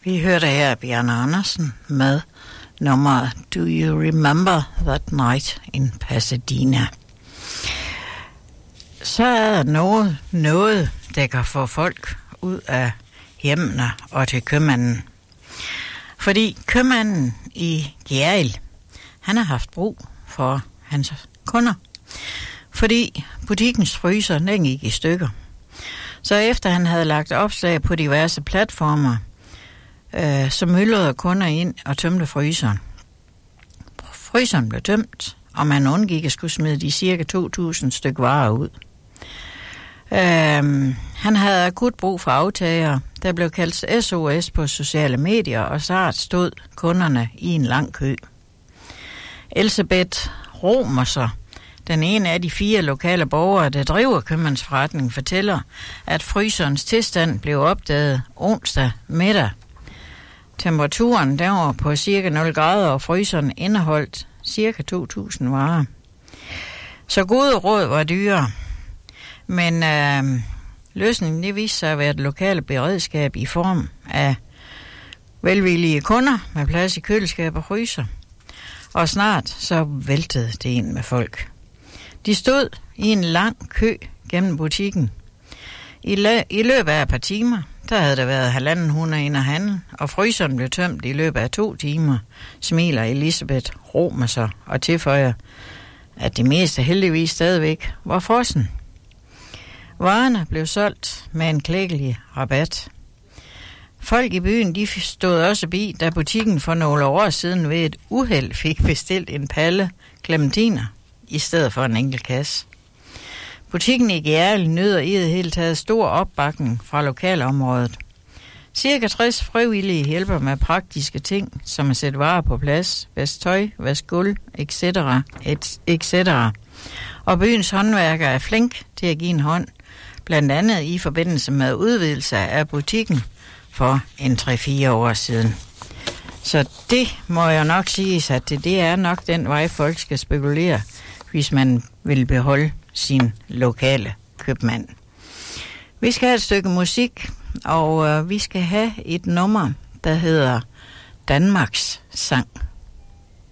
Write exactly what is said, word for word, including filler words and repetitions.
Vi hørte her Bjarne Andersen med nummeret Do You Remember That Night in Pasadena. Så er der noget, noget, der kan få folk ud af hjemmene og til købmanden. Fordi købmanden i Gjerrild, han har haft brug for hans kunder. Fordi butikkens fryser, den gik i stykker. Så efter han havde lagt opslag på diverse platformer, øh, så myldrede kunder ind og tømte fryseren. Fryseren blev tømt, og man undgik at skulle smide de cirka to tusind stykker varer ud. Øh, han havde akut brug for aftagere, der blev kaldt S O S på sociale medier, og snart stod kunderne i en lang kø. Elisabeth Romerser, den ene af de fire lokale borgere, der driver købmandsforretningen, fortæller, at fryserens tilstand blev opdaget onsdag middag. Temperaturen der var på cirka nul grader, og fryseren indeholdt cirka to tusind varer. Så gode råd var dyre. Men øh, løsningen det viste sig at være et lokalt beredskab i form af velvillige kunder med plads i køleskab og fryser. Og snart så væltede det ind med folk. De stod i en lang kø gennem butikken. I, lø- I løbet af et par timer, der havde der været halvanden hundrede ind at handle, og fryseren blev tømt i løbet af to timer, smiler Elisabeth Romerser og tilføjer, at det meste heldigvis stadigvæk var frossen. Varerne blev solgt med en klækkelig rabat. Folk i byen de stod også bi, da butikken for nogle år siden ved et uheld fik bestilt en palle clementiner i stedet for en enkelt kasse. Butikken i Gjerrild nyder i det hele taget stor opbakning fra lokalområdet. Cirka tres frivillige hjælper med praktiske ting, som at sætte varer på plads, vask tøj, vask gulv, et cetera et cetera. Og byens håndværker er flink til at give en hånd, blandt andet i forbindelse med udvidelse af butikken for en tre fire år siden. Så det må jeg nok sige, at det, det er nok den vej, folk skal spekulere, hvis man vil beholde sin lokale købmand. Vi skal have et stykke musik, og øh, vi skal have et nummer, der hedder Danmarks sang.